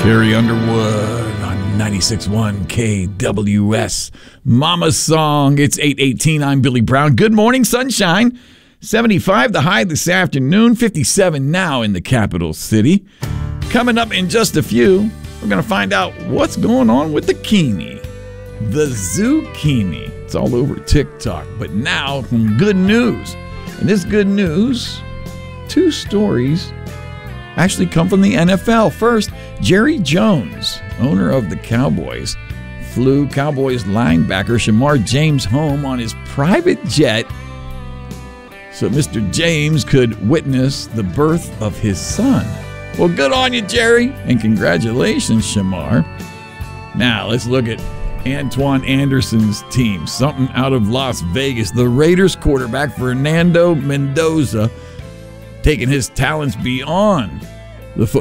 Carrie Underwood on 96.1 KWS. Mama's Song. It's 8:18. I'm Billy Brown. Good morning, sunshine. 75 the high this afternoon. 57 now in the capital city. Coming up in just a few, we're going to find out what's going on with the Keene. The zucchini. It's all over TikTok. But now, some good news. And this good news, two stories actually come from the NFL. First, Jerry Jones, owner of the Cowboys, flew Cowboys linebacker Shemar James home on his private jet so Mr. James could witness the birth of his son. Well, good on you, Jerry, and congratulations, Shemar. Now, let's look at Antoine Anderson's team, something out of Las Vegas. The Raiders quarterback Fernando Mendoza taking his talents beyond the